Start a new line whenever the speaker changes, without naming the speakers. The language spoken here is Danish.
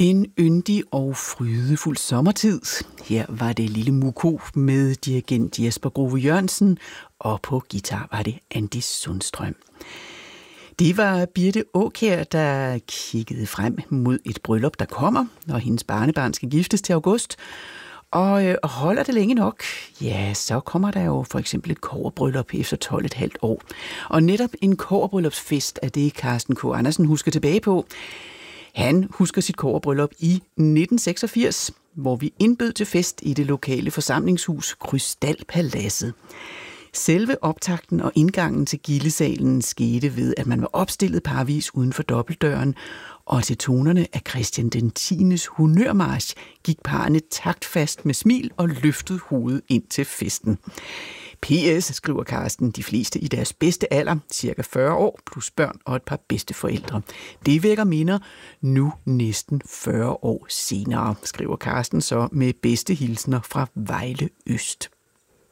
En yndig og frydefuld sommertid. Her var det Lille Muko med dirigent Jesper Grove Jørgensen, og på guitar var det Andy Sundstrøm. Det var Birte Aakjær, der kiggede frem mod et bryllup, der kommer, når hendes barnebarn skal giftes til august. Og holder det længe nok, ja, så kommer der jo for eksempel et kobberbryllup efter 12,5 år. Og netop en kobberbryllupsfest er det, Carsten K. Andersen husker tilbage på. Han husker sit kobberbryllup i 1986, hvor vi indbød til fest i det lokale forsamlingshus Krystalpaladset. Selve optakten og indgangen til gildesalen skete ved, at man var opstillet parvis uden for dobbeltdøren, og til tonerne af Christian den 10. honørmarch gik parrene taktfast med smil og løftede hovedet ind til festen. P.S. skriver Carsten, de fleste i deres bedste alder, cirka 40 år, plus børn og et par bedsteforældre. Det vækker minder nu næsten 40 år senere, skriver Carsten så med bedste hilsner fra Vejle Øst.